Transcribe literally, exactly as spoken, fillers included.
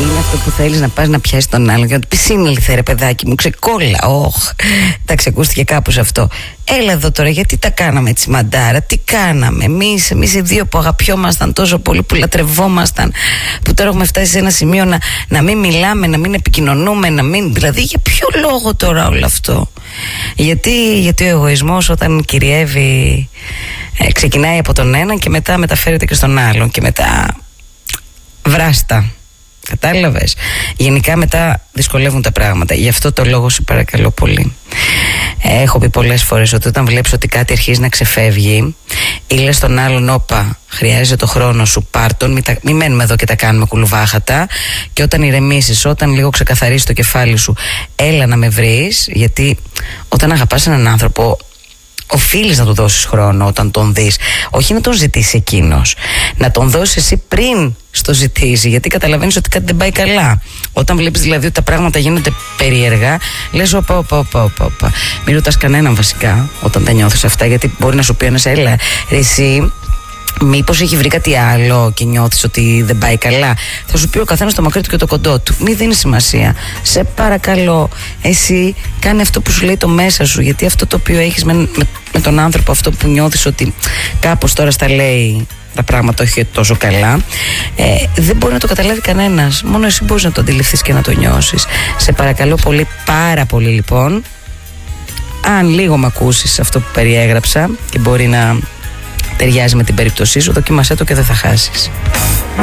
Είναι αυτό που θέλεις να πας να πιάσεις τον άλλον και να του πεις συνήλθε ρε παιδάκι μου, ξεκόλλα. Όχ, εντάξει, ακούστηκε κάπου σε αυτό. Έλα εδώ τώρα, γιατί τα κάναμε έτσι μαντάρα, τι κάναμε εμείς, εμείς οι δύο που αγαπιόμασταν τόσο πολύ, που λατρευόμασταν, που τώρα έχουμε φτάσει σε ένα σημείο να, να μην μιλάμε, να μην επικοινωνούμε, να μην, δηλαδή για ποιο λόγο τώρα όλο αυτό? Γιατί, γιατί ο εγωισμός όταν κυριεύει ε, ξεκινάει από τον έναν και μετά μεταφέρεται και στον άλλον και μετά βράστα. Κατάλαβες? Γενικά μετά δυσκολεύουν τα πράγματα. Γι' αυτό το λόγο σε παρακαλώ πολύ. Έχω πει πολλές φορές ότι όταν βλέπεις ότι κάτι αρχίζει να ξεφεύγει ή λες στον άλλον όπα, χρειάζεται το χρόνο σου, πάρ' τον, μην, τα, μην μένουμε εδώ και τα κάνουμε κουλουβάχατα, και όταν ηρεμήσεις, όταν λίγο ξεκαθαρίσεις το κεφάλι σου, έλα να με βρεις, γιατί όταν αγαπάς έναν άνθρωπο οφείλεις να του δώσεις χρόνο όταν τον δεις. Όχι να τον ζητήσει εκείνος, να τον δώσεις εσύ πριν στο ζητήσει, γιατί καταλαβαίνεις ότι κάτι δεν πάει καλά. Όταν βλέπεις δηλαδή ότι τα πράγματα γίνονται περίεργα, λες όπα, όπα, όπα, όπα, όπα. Μην ρωτάς κανέναν βασικά όταν τα νιώθεις αυτά, γιατί μπορεί να σου πει ένας, έλα ρε εσύ, μήπως έχει βρει κάτι άλλο και νιώθεις ότι δεν πάει καλά? Θα σου πει ο καθένας το μακρύ του και το κοντό του. Μη δίνεις σημασία. Σε παρακαλώ, εσύ κάνε αυτό που σου λέει το μέσα σου, γιατί αυτό το οποίο έχεις με, με, με τον άνθρωπο, αυτό που νιώθεις ότι κάπως τώρα στα λέει τα πράγματα όχι τόσο καλά, ε, δεν μπορεί να το καταλάβει κανένας. Μόνο εσύ μπορείς να το αντιληφθείς και να το νιώσεις. Σε παρακαλώ πολύ, πάρα πολύ λοιπόν, αν λίγο μ' ακούσεις αυτό που περιέγραψα και μπορεί να ταιριάζει με την περίπτωσή σου, δοκίμασέ το και δεν θα χάσεις.